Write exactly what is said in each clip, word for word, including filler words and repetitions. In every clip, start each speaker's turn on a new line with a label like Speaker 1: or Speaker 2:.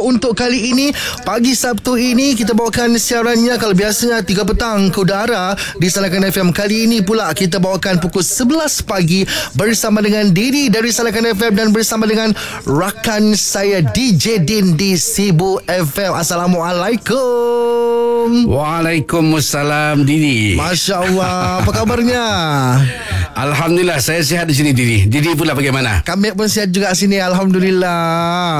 Speaker 1: untuk kali ini. Pagi Sabtu ini kita bawakan siarannya kalau biasanya tiga petang ke udara di Salakan F M. Kali ini pula kita bawakan pukul sebelas pagi bersama dengan Didi dari Salakan F M dan bersama dengan rakan saya D J Din di Sibu F M. Assalamualaikum.
Speaker 2: Waalaikumsalam Didi.
Speaker 1: Masya Allah. Apa kabarnya?
Speaker 2: Alhamdulillah saya sihat di sini Didi. Didi pula bagaimana?
Speaker 1: Kami pun sihat juga sini, alhamdulillah.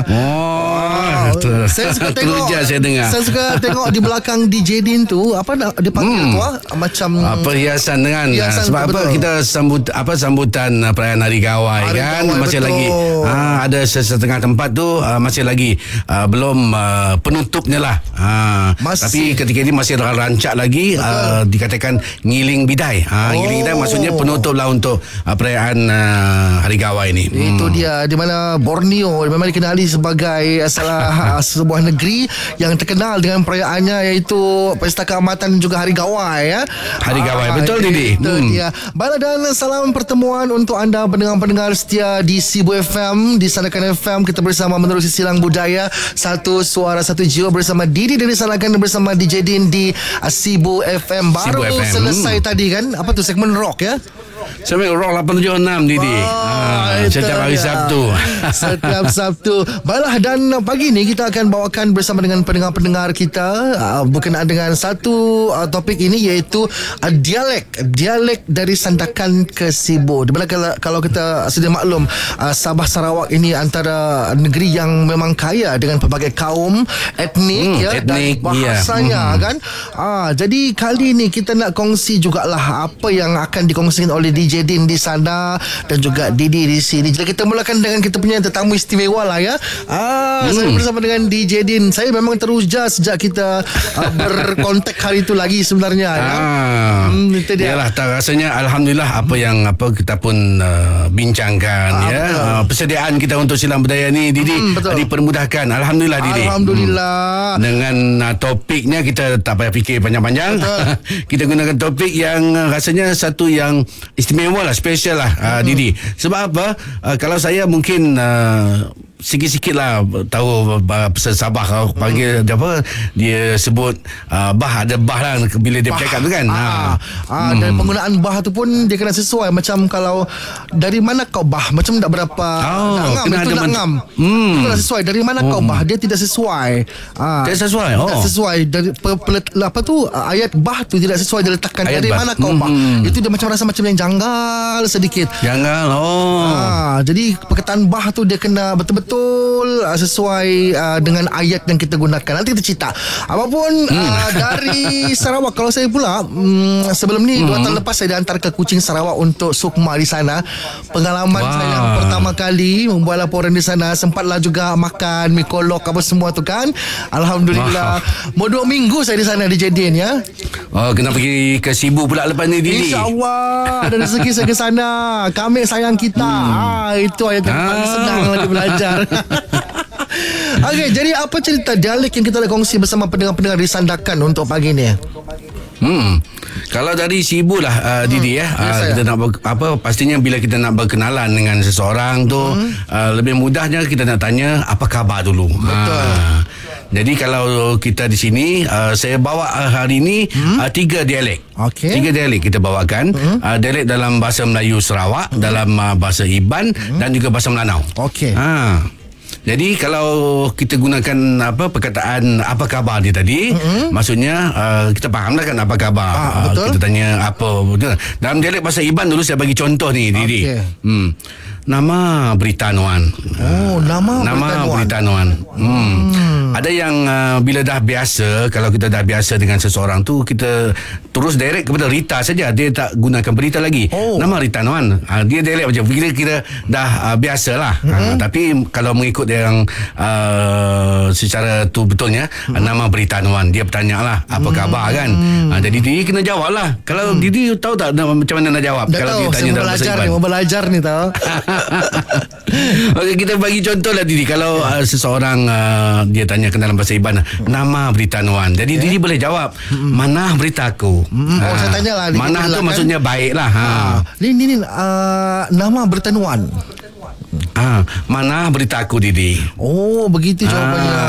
Speaker 2: Oh,
Speaker 1: oh saya suka tengok.
Speaker 2: saya dengar.
Speaker 1: Saya suka tengok di belakang D J Din tu apa nak dia panggil hmm. tu ah? Macam
Speaker 2: perhiasan dengan
Speaker 1: hiasan
Speaker 2: sebab
Speaker 1: betul.
Speaker 2: apa kita sambut apa sambutan perayaan Hari Gawai Hari kan Gawai, masih betul. lagi ha, ada setengah tempat tu uh, masih lagi uh, belum uh, penutupnya lah. Ha, tapi ketika ini masih rancak lagi uh, dikatakan ngiling bidai. Ha, oh. Ngiling bidai maksudnya penutup lah untuk uh, perayaan uh, Hari Gawai ni.
Speaker 1: Itu hmm. dia di mana Borneo memang dikenali sebagai salah sebuah negeri yang terkenal dengan perayaannya iaitu Pesta Keamatan dan juga Hari Gawai ya.
Speaker 2: Hari Gawai ah, betul Didi.
Speaker 1: Itu hmm. dia. Baiklah dan salam pertemuan untuk anda pendengar-pendengar setia di Sibu F M, di Salakan F M. Kita bersama menerusi silang budaya, satu suara satu jiwa bersama Didi dari Salakan dan bersama D J Din di uh, Sibu F M. Baru Sibu F M. selesai hmm. tadi kan apa tu segmen rock ya.
Speaker 2: Sampai Rock lapan tujuh enam Didi. Oh, ha, setiap hari Sabtu.
Speaker 1: Setiap Sabtu. Baiklah dan pagi ni kita akan bawakan bersama dengan pendengar-pendengar kita uh, berkenaan dengan satu uh, topik ini iaitu uh, dialek. Dialek dari Sandakan ke Sibu. Di mana kalau, kalau kita sedia maklum uh, Sabah Sarawak ini antara negeri yang memang kaya dengan pelbagai kaum, etnik hmm, ya etnik, dan bahasanya yeah. kan. Uh, jadi kali ni kita nak kongsi jugalah apa yang akan dikongsikan oleh D J Din di sana dan juga Didi di sini. Jadi kita mulakan dengan kita punya tetamu istimewa lah ya. Ah, hmm. Saya bersama dengan D J Din. Saya memang teruja sejak kita uh, berkontak hari itu lagi sebenarnya ya.
Speaker 2: Ah, hmm, itu dia. Yalah, tak rasanya alhamdulillah apa yang apa kita pun uh, bincangkan ah, ya. Uh, persediaan kita untuk silang budaya ni Didi hmm, dipermudahkan. Alhamdulillah Didi.
Speaker 1: Alhamdulillah.
Speaker 2: Hmm. Dengan uh, topiknya kita tak payah fikir panjang-panjang. Kita gunakan topik yang uh, rasanya satu yang istimewa lah, special lah uh, hmm. Didi. Sebab apa? Uh, kalau saya mungkin uh, sikit-sikit lah tahu uh, pesan Sabah kalau panggil hmm. apa dia sebut uh, bah ada bah lah bila dia bercakap tu kan.
Speaker 1: Ah, ha. ah, hmm. Dan penggunaan bah tu pun dia kena sesuai. Macam kalau dari mana kau bah macam tak berapa
Speaker 2: oh,
Speaker 1: nak ngam itu nak ngam. Hmm. Itu kena sesuai dari mana oh. kau bah dia tidak sesuai. Ah,
Speaker 2: tidak sesuai. Oh. Tidak
Speaker 1: sesuai dari pe, pe, apa tu ayat bah tu tidak sesuai diletakkan ayat dari bah. Mana kau bah. Hmm. Itu dia macam rasa macam yang janggal sedikit.
Speaker 2: Janggal. Oh.
Speaker 1: Ah, jadi perkataan bah tu dia kena betul-betul betul uh, sesuai uh, dengan ayat yang kita gunakan. Nanti kita cerita. Apapun hmm. uh, dari Sarawak. Kalau saya pula um, sebelum ni hmm. dua tahun lepas saya diantar ke Kuching Sarawak untuk sukma di sana. Pengalaman wow. saya yang pertama kali membuat laporan di sana. Sempatlah juga makan mi kolok apa semua tu kan. Alhamdulillah. Wow. Mau dua minggu saya di sana di Jedin ya.
Speaker 2: Oh, kena pergi ke Sibu pula lepas ni Didi.
Speaker 1: InsyaAllah ada rezeki saya ke sana. Kami sayang kita. Hmm. Ah, itu ayat yang ah. paling senang lagi belajar. Okey, jadi apa cerita dialek yang kita nak kongsi bersama pendengar-pendengar di Sandakan untuk pagi ni?
Speaker 2: Hmm. Kalau dari Sibu lah uh, Didi hmm. ya uh, kita nak ber, apa pastinya bila kita nak berkenalan dengan seseorang tu hmm. uh, lebih mudahnya kita nak tanya apa khabar dulu.
Speaker 1: Betul.
Speaker 2: Uh, jadi kalau kita di sini uh, saya bawa uh, hari ini hmm? uh, tiga dialek.
Speaker 1: Okay.
Speaker 2: Tiga dialek kita bawakan. Hmm? Uh, dialek dalam bahasa Melayu Sarawak, hmm. dalam uh, bahasa Iban hmm. dan juga bahasa Melanau.
Speaker 1: Okey.
Speaker 2: Ha. Jadi kalau kita gunakan apa perkataan apa khabar dia tadi, mm-hmm. maksudnya uh, kita fahamlah kan apa khabar. Ah, betul. Uh, kita tanya apa betul. Dalam dialek bahasa Iban dulu saya bagi contoh ni Didi. Okay. Hmm. Nama Berita Nuan.
Speaker 1: Oh, nama,
Speaker 2: nama
Speaker 1: Berita
Speaker 2: Nuan. Hmm. hmm. Ada yang uh, bila dah biasa, kalau kita dah biasa dengan seseorang tu, kita terus direct kepada Rita saja. Dia tak gunakan berita lagi. Oh. Nama Rita Nuan. Uh, dia direct macam kira-kira dah uh, biasalah. Mm-hmm. Uh, tapi kalau mengikut yang uh, secara tu betulnya mm-hmm. uh, nama Berita Nuan. Dia bertanya lah apa khabar mm-hmm. kan. Uh, jadi dia kena jawab lah. Kalau mm. Didi tahu tak macam mana nak jawab?
Speaker 1: Dah
Speaker 2: kalau
Speaker 1: tahu,
Speaker 2: dia tanya dalam bahasa Iban.
Speaker 1: Mau belajar ni tahu.
Speaker 2: Okey, kita bagi contoh lah Didi. Kalau uh, seseorang uh, dia tanyakan dalam bahasa Iban, nama Berita Nuan. Jadi okay. Didi boleh jawab, mana beritaku?
Speaker 1: Mm-hmm. Oh, uh, saya tanya lah.
Speaker 2: Mana tu kan? Maksudnya baik lah. Ha.
Speaker 1: Uh, ni ni, ni uh, nama Berita Nuan.
Speaker 2: Ah, mana beritaku Didi?
Speaker 1: Oh, begitu jawapannya. Ah.